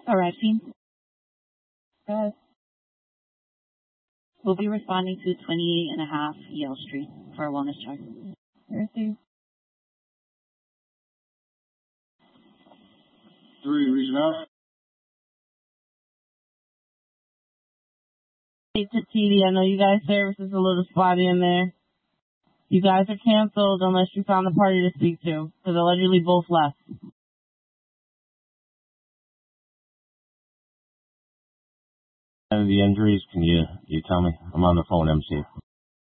Arrive team. Guys. We'll be responding to 28.5 Yale Street for a wellness check. Received. 3, reaching out. Hey, to TD, I know you guys' service is a little spotty in there. You guys are canceled unless you found a party to speak to, because allegedly both left. And the injuries, can you tell me? I'm on the phone, MC.